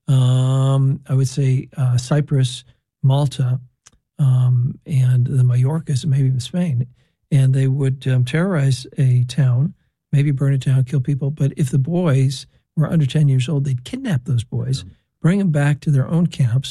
um, I would say uh, Cyprus, Malta, um, and the Majorcas, and maybe even Spain. And they would um, terrorize a town, maybe burn it down, kill people. But if the boys were under ten years old, they'd kidnap those boys, bring them back to their own camps,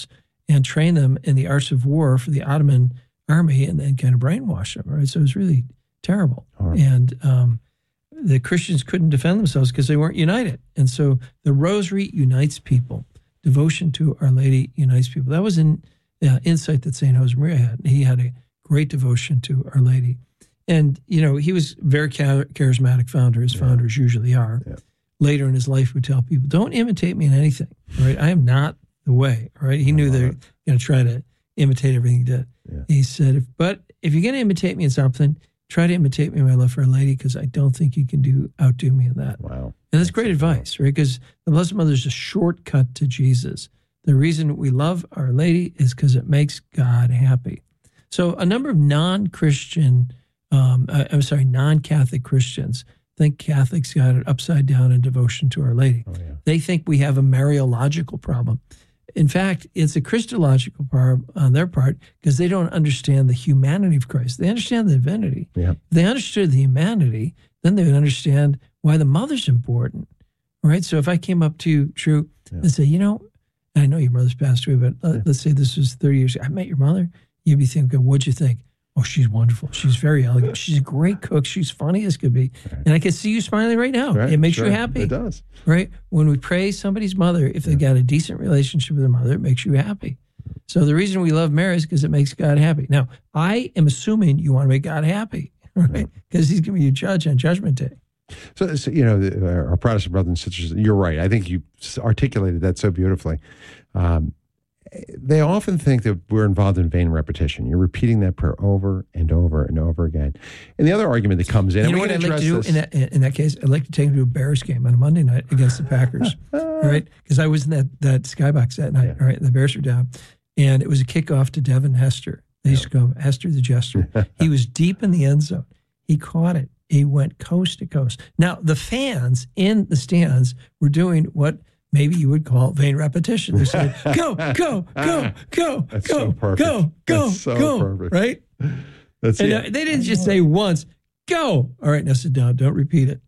and train them in the arts of war for the Ottoman army and then kind of brainwash them, right? So it was really terrible. Right. And um, the Christians couldn't defend themselves because they weren't united. And so the rosary unites people. Devotion to Our Lady unites people. That was an uh, insight that Saint Josemaria had. He had a great devotion to Our Lady. And, you know, he was very char- charismatic founder, as yeah. founders usually are. Yeah. Later in his life would tell people, don't imitate me in anything, right? I am not the way, right? He knew they were going to try to imitate everything he did. Yeah. He said, if, but if you're going to imitate me in something, try to imitate me in my love for Our Lady, because I don't think you can do outdo me in that. Wow. And that's great advice, right? Because the Blessed Mother is a shortcut to Jesus. The reason we love Our Lady is because it makes God happy. So a number of non-Christian, um, uh, I'm sorry, non-Catholic Christians think Catholics got it upside down in devotion to Our Lady. Oh, yeah. They think we have a Mariological problem. In fact, it's a Christological problem on their part because they don't understand the humanity of Christ. They understand the divinity. Yeah. If they understood the humanity, then they would understand why the mother's important, right? So if I came up to you, True, yeah. and say, you know, I know your mother's passed away, but uh, yeah. let's say this was thirty years ago. I met your mother. You'd be thinking, what'd you think? Oh, she's wonderful. She's very elegant. She's a great cook. She's funny as could be. Right. And I can see you smiling right now. Right, it makes sure. you happy. It does. Right? When we praise somebody's mother, if they got a decent relationship with their mother, it makes you happy. So the reason we love Mary is because it makes God happy. Now, I am assuming you want to make God happy, right? Because he's going to be your judge on Judgment Day. So, so, you know, the, our Protestant brothers and sisters, you're right. I think you articulated that so beautifully. Um, They often think that we're involved in vain repetition. You're repeating that prayer over and over and over again. And the other argument that comes in, you and know we what can I'd like to address do in that, in that case? I'd like to take him to a Bears game on a Monday night against the Packers, right? Because I was in that, that skybox that night, yeah. right? The Bears were down. And it was a kickoff to Devin Hester. They used to call him Hester the Jester. He was deep in the end zone. He caught it. He went coast to coast. Now, the fans in the stands were doing what maybe you would call vain repetition. They said, go, go, go, go, That's go, so perfect. go, go, That's so go, perfect. right? That's and it. uh, they didn't just say once, go. All right, now sit down. Don't repeat it.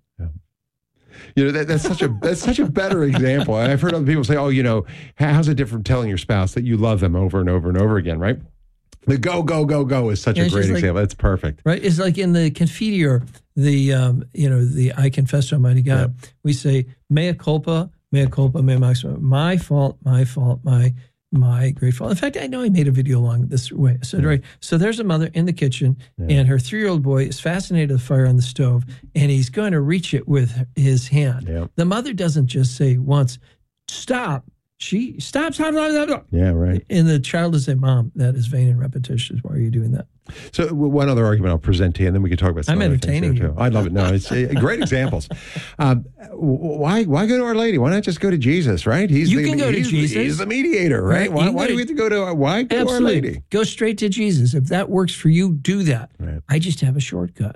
You know, that, that's such a that's such a better example. I've heard other people say, oh, you know, how's it different from telling your spouse that you love them over and over and over again, right? The go, go, go, go is such Yeah, a it's great just like- example. That's perfect. Right? It's like in the Confiteor, the, um, you know, the I confess to Almighty God. We say, mea culpa, mea culpa, mea maxima. My fault, my fault, my my great fault. In fact, I know I made a video along this way. So, Yeah. right, so there's a mother in the kitchen, Yeah. and her three-year-old boy is fascinated with the fire on the stove, and he's going to reach it with his hand. Yeah. The mother doesn't just say once, stop. She stops. Yeah, right. And the child is say, Mom, that is vain and repetitious. Why are you doing that? So w- one other argument I'll present to you, and then we can talk about some I'm other things entertaining there, you. too. I love it. No, it's uh, great examples. Um, w- why why go to Our Lady? Why not just go to Jesus, right? He's You the, can go to he's, Jesus. He's the mediator, right? Right. You Why, can why go do to- we have to go to, why go to Our Absolutely. Lady? Go straight to Jesus. If that works for you, do that. Right. I just have a shortcut.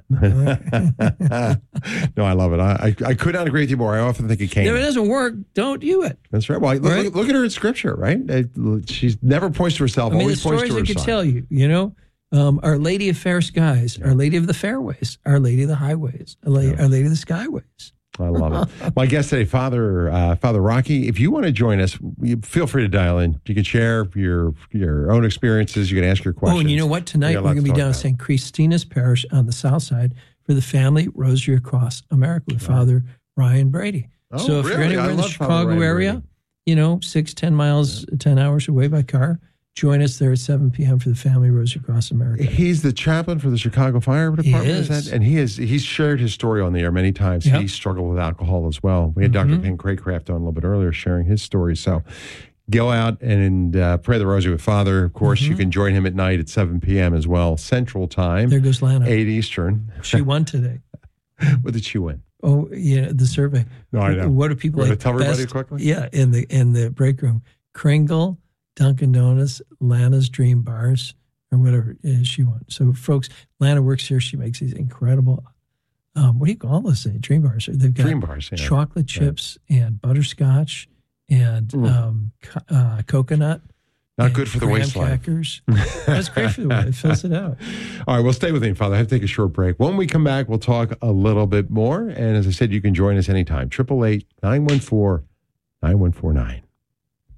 No, I love it. I, I I could not agree with you more. I often think it came. If it doesn't work, don't do it. That's right. Well, look, Right? look, look at her in Scripture, right? Uh, She never points to herself, I mean, the always points stories to I her could son. tell you, you know, um, Our Lady of Fair Skies, Our Lady of the Fairways, Our Lady of the Highways, Our Lady, Our Lady of the Skyways. I love it. My guest today, Father uh, Father Rocky. If you want to join us, you feel free to dial in. You can share your your own experiences. You can ask your questions. Oh, and you know what? Tonight We we're got going to lots be talk down at about. Saint Christina's Parish on the south side for the Family Rosary Across America with Father Ryan Brady. Oh, so if really? you're anywhere I in the love Father Chicago Ryan area, Brady. you know, six, ten miles, ten hours away by car, join us there at seven p.m. for the Family Rosary Across America. He's the chaplain for the Chicago Fire Department. is. that? And he is he's shared his story on the air many times. Yep. He struggled with alcohol as well. We had Doctor Mhm. Ken Craycraft on a little bit earlier sharing his story. So go out and uh, pray the Rosary with Father. Of course, you can join him at night at seven p.m. as well, Central Time. There goes Lana. eight Eastern. She won today. What did she win? Oh, yeah, the survey. No, I know. What do people Want to like tell everybody best? quickly? Yeah, in the in the break room. Kringle, Dunkin' Donuts, Lana's Dream Bars, or whatever it is she wants. So, folks, Lana works here. She makes these incredible, um, what do you call this thing? Dream Bars. They've got Dream Bars, yeah. chocolate chips and butterscotch and Mm. um, co- uh, coconut. Not and good for the graham waistline. crackers. That's great for the way it fills it out. All right, well, stay with me, Father. I have to take a short break. When we come back, we'll talk a little bit more. And as I said, you can join us anytime. eight eight eight, nine one four, nine one four nine.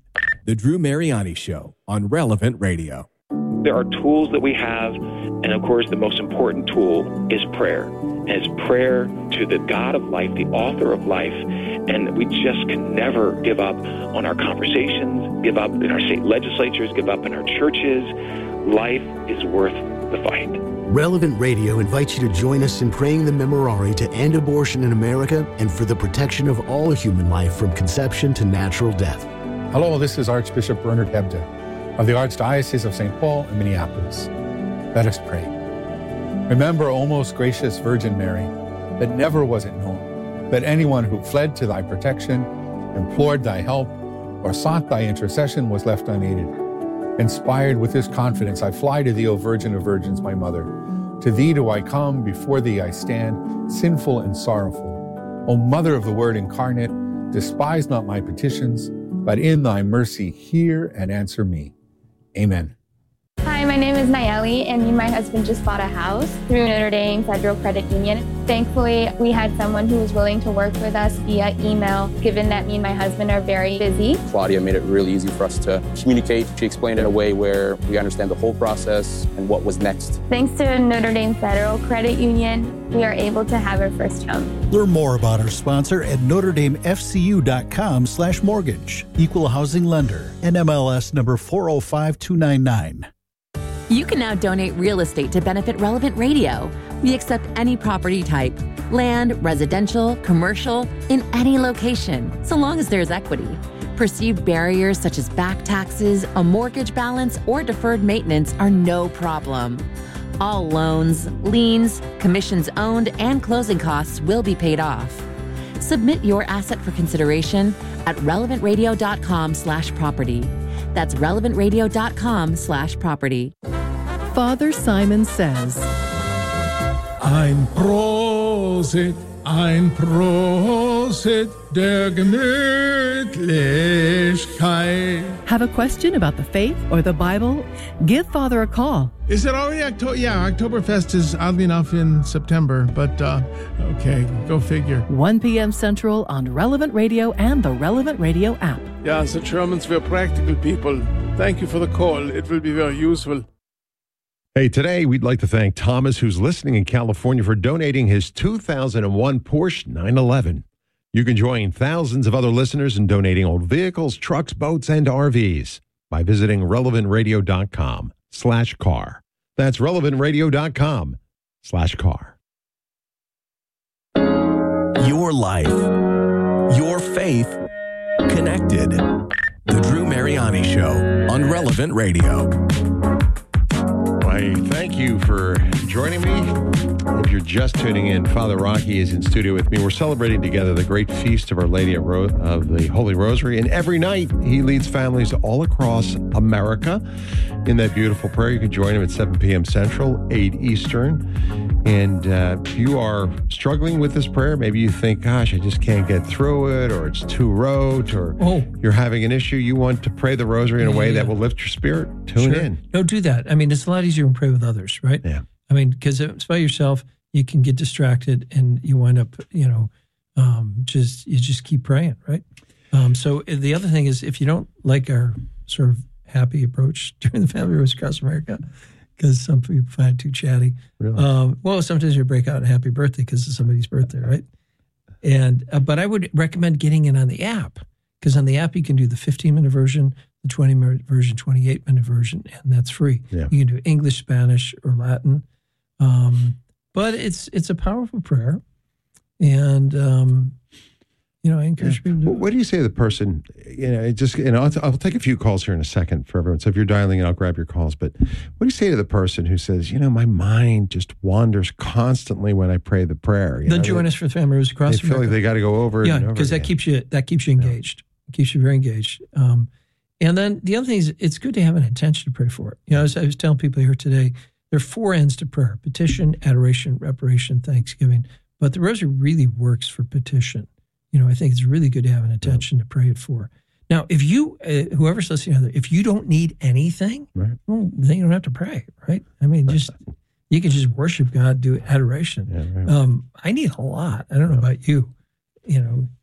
The Drew Mariani Show on Relevant Radio. There are tools that we have, and of course, the most important tool is prayer. And it's prayer to the God of life, the author of life, and we just can never give up on our conversations, give up in our state legislatures, give up in our churches. Life is worth the fight. Relevant Radio invites you to join us in praying the Memorare to end abortion in America and for the protection of all human life from conception to natural death. Hello, this is Archbishop Bernard Hebda of the Archdiocese of Saint Paul and Minneapolis. Let us pray. Remember, O most gracious Virgin Mary, that never was it known that anyone who fled to thy protection, implored thy help, or sought thy intercession was left unaided. Inspired with this confidence, I fly to thee, O Virgin of Virgins, my mother. To thee do I come, before thee I stand, sinful and sorrowful. O Mother of the Word incarnate, despise not my petitions, but in thy mercy hear and answer me. Amen. Hi, my name is Nayeli, and me and my husband just bought a house through Notre Dame Federal Credit Union. Thankfully, we had someone who was willing to work with us via email, given that me and my husband are very busy. Claudia made it really easy for us to communicate. She explained it in a way where we understand the whole process and what was next. Thanks to Notre Dame Federal Credit Union, we are able to have our first home. Learn more about our sponsor at notre dame f c u dot com slash mortgage. Equal housing lender. N M L S number four oh five two nine nine. You can now donate real estate to benefit Relevant Radio. We accept any property type, land, residential, commercial, in any location, so long as there's equity. Perceived barriers such as back taxes, a mortgage balance, or deferred maintenance are no problem. All loans, liens, commissions owned, and closing costs will be paid off. Submit your asset for consideration at relevant radio dot com slash property. That's relevant radio dot com slash property. Father Simon says, Ein Prosit, ein Prosit der Gemütlichkeit. Have a question about the faith or the Bible? Give Father a call. Is it already October? Yeah, Oktoberfest is oddly enough in September, but uh, okay, go figure. one p.m. Central on Relevant Radio and the Relevant Radio app. Yeah, the Germans were practical people. Thank you for the call. It will be very useful. Hey, today we'd like to thank Thomas, who's listening in California, for donating his two thousand one Porsche nine eleven. You can join thousands of other listeners in donating old vehicles, trucks, boats, and R Vs by visiting relevant radio dot com slash car. That's relevant radio dot com slash car. Your life, your faith, connected. The Drew Mariani Show on Relevant Radio. I thank you for joining me. If you're just tuning in, Father Rocky is in studio with me. We're celebrating together the great feast of Our Lady of, Ro- of the Holy Rosary. And every night, he leads families all across America in that beautiful prayer. You can join him at seven p.m. Central, eight Eastern. And uh, if you are struggling with this prayer, maybe you think, gosh, I just can't get through it, or it's too rote, or oh. you're having an issue, you want to pray the rosary in a way yeah. that will lift your spirit, tune sure. in. No, do that. I mean, it's a lot easier to pray with others, right? Yeah. I mean, because if it's by yourself, you can get distracted and you wind up, you know, um, just you just keep praying, right? Um, so the other thing is, if you don't like our sort of happy approach during the Family Rosary across America, because some people find it too chatty. Really? Um, well, sometimes you break out a happy birthday because it's somebody's birthday, right? And uh, but I would recommend getting it on the app, because on the app you can do the fifteen-minute version, the twenty-minute version, twenty-eight-minute version, and that's free. Yeah. You can do English, Spanish, or Latin. Um, but it's it's a powerful prayer, and um, you know I encourage yeah. people to do What do you say to the person? You know, it just you know, I'll, I'll take a few calls here in a second for everyone. So if you're dialing in, I'll grab your calls. But what do you say to the person who says, you know, my mind just wanders constantly when I pray the prayer? You Then know, join they, us for Family Rosary across They feel America. like they got to go over. Yeah, and over because that again. keeps you that keeps you engaged. It keeps you very engaged. Um, and then the other thing is, it's good to have an intention to pray for it. You know, as I was telling people here today, there are four ends to prayer: petition, adoration, reparation, thanksgiving. But the rosary really works for petition. You know, I think it's really good to have an intention yeah. to pray it for. Now, if you, uh, whoever's listening, if you don't need anything, right. well, then you don't have to pray, right? I mean, just you can just worship God, do adoration. Yeah, right. um, I need a lot. I don't know about you. You know,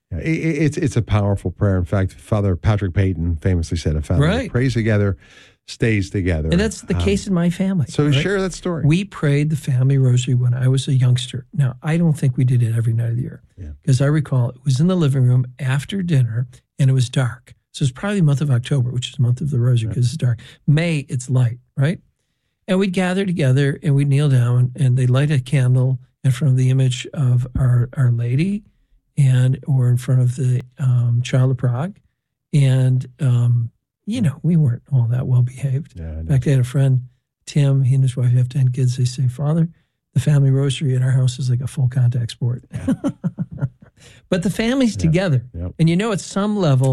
Yeah, it, it's it's a powerful prayer. In fact, Father Patrick Payton famously said, "A family Right. that prays together stays together." And that's the Um, case in my family. So right? share that story. We prayed the family rosary when I was a youngster. Now, I don't think we did it every night of the year because I recall it was in the living room after dinner and it was dark. So it's probably the month of October, which is the month of the rosary because it's dark. May, it's light, right? And we'd gather together and we'd kneel down and they'd light a candle in front of the image of Our, Our Lady and or in front of the um, Child of Prague. And, um, you know, we weren't all that well behaved. Yeah, in fact, I had a friend, Tim, he and his wife have ten kids. They say, Father, the family rosary at our house is like a full contact sport. But the family's Yeah. together. Yep. And you know, at some level,